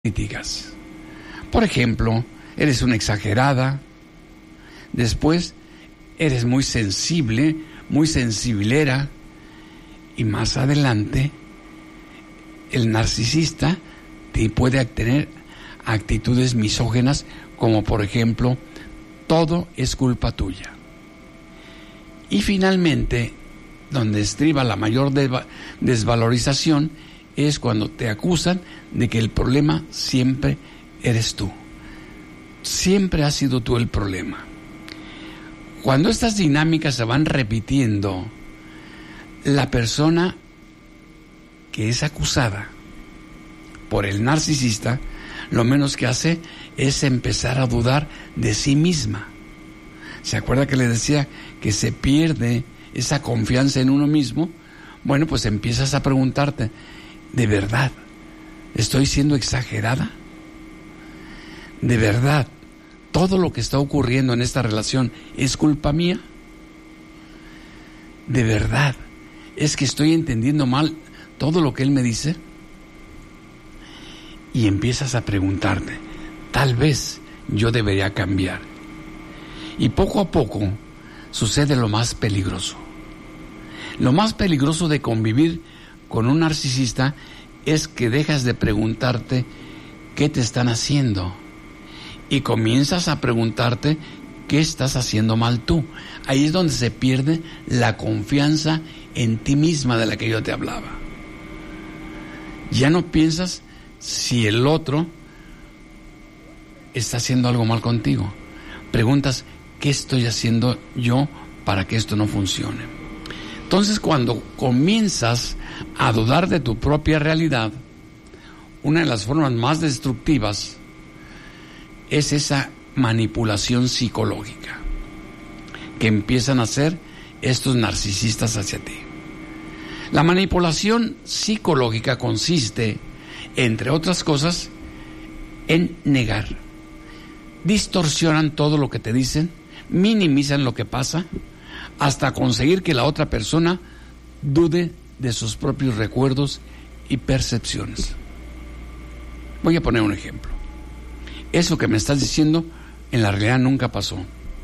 críticas. Por ejemplo, eres una exagerada, después eres muy sensible, muy sensiblera, y más adelante el narcisista te puede tener actitudes misóginas, como por ejemplo, todo es culpa tuya. Y finalmente, donde estriba la mayor desvalorización, es cuando te acusan de que el problema siempre eres tú. Siempre has sido tú el problema. Cuando estas dinámicas se van repitiendo, la persona que es acusada por el narcisista, lo menos que hace es empezar a dudar de sí misma. ¿Se acuerda que le decía que se pierde esa confianza en uno mismo? Bueno, pues empiezas a preguntarte, ¿de verdad estoy siendo exagerada? ¿De verdad todo lo que está ocurriendo en esta relación es culpa mía? ¿De verdad es que estoy entendiendo mal todo lo que él me dice? Y empiezas a preguntarte, tal vez yo debería cambiar. Y poco a poco sucede lo más peligroso. Lo más peligroso de convivir con un narcisista es que dejas de preguntarte qué te están haciendo y comienzas a preguntarte qué estás haciendo mal tú. Ahí es donde se pierde la confianza en ti misma de la que yo te hablaba. Ya no piensas si el otro está haciendo algo mal contigo. Preguntas, ¿qué estoy haciendo yo para que esto no funcione? Entonces, cuando comienzas a dudar de tu propia realidad, una de las formas más destructivas es esa manipulación psicológica que empiezan a hacer estos narcisistas hacia ti. La manipulación psicológica consiste, entre otras cosas, en negar. Distorsionan todo lo que te dicen, minimizan lo que pasa, hasta conseguir que la otra persona dude de sus propios recuerdos y percepciones. Voy a poner un ejemplo. Eso que me estás diciendo, en la realidad nunca pasó.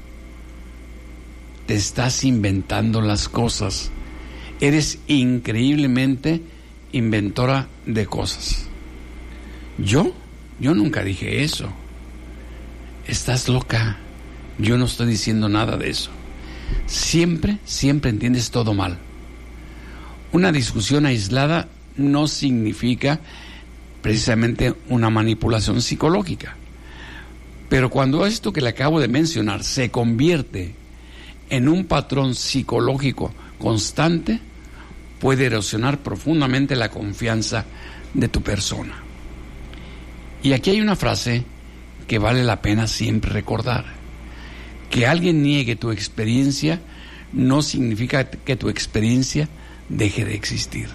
Te estás inventando las cosas. Eres increíblemente inventora de cosas. Yo nunca dije eso. Estás loca. Yo no estoy diciendo nada de eso. Siempre entiendes todo mal. Una discusión aislada no significa precisamente una manipulación psicológica. Pero cuando esto que le acabo de mencionar se convierte en un patrón psicológico constante, puede erosionar profundamente la confianza de tu persona. Y aquí hay una frase que vale la pena siempre recordar. Que alguien niegue tu experiencia no significa que tu experiencia deje de existir.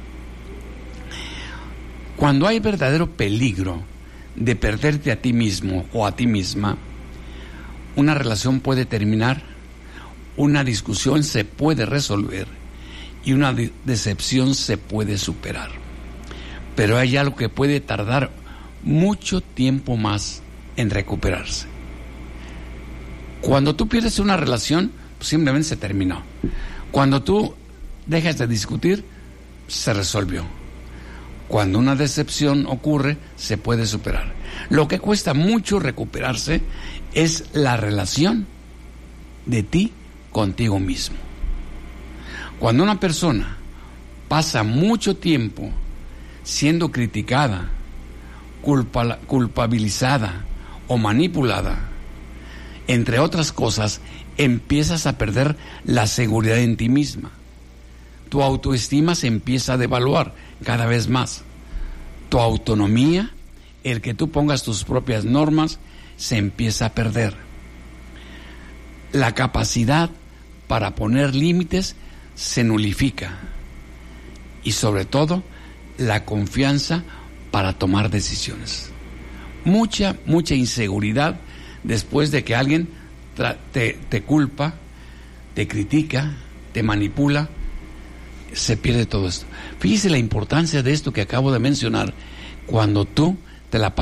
Cuando hay verdadero peligro de perderte a ti mismo o a ti misma, una relación puede terminar, una discusión se puede resolver y una decepción se puede superar. Pero hay algo que puede tardar mucho tiempo más en recuperarse. Cuando tú pierdes una relación, pues simplemente se terminó. Cuando tú dejas de discutir, se resolvió. Cuando una decepción ocurre, se puede superar. Lo que cuesta mucho recuperarse es la relación de ti contigo mismo. Cuando una persona pasa mucho tiempo siendo criticada, culpabilizada o manipulada, entre otras cosas, empiezas a perder la seguridad en ti misma. Tu autoestima se empieza a devaluar cada vez más. Tu autonomía, el que tú pongas tus propias normas, se empieza a perder. La capacidad para poner límites se nulifica. Y sobre todo, la confianza para tomar decisiones. Mucha inseguridad después de que alguien te culpa, te critica, te manipula, se pierde todo esto. Fíjese la importancia de esto que acabo de mencionar. Cuando tú te la